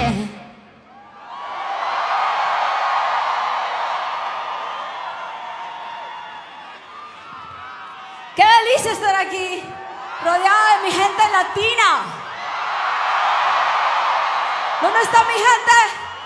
Qué delicia estar aquí, rodeada de mi gente latina. ¿Dónde está mi gente?